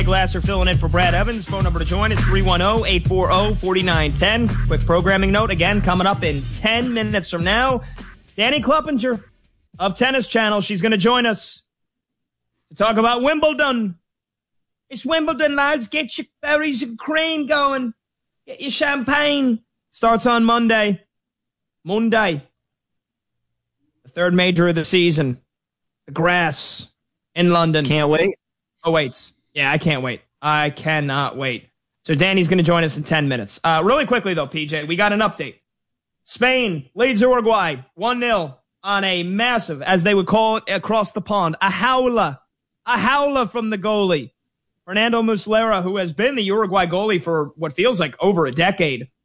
Glasser filling in for Brad Evans. Phone number to join is 310-840-4910. Quick programming note, again, coming up in 10 minutes from now. Danny Kluppinger of Tennis Channel. She's going to join us to talk about Wimbledon. It's Wimbledon, lads. Get your berries and cream going. Get your champagne. Starts on Monday. The third major of the season. The grass in London. Can't wait. Oh, wait. Yeah, I can't wait. I cannot wait. So Danny's going to join us in 10 minutes. Really quickly, though, PJ, we got an update. Spain leads Uruguay 1-0 on a massive, as they would call it across the pond, a howler from the goalie. Fernando Muslera, who has been the Uruguay goalie for what feels like over a decade.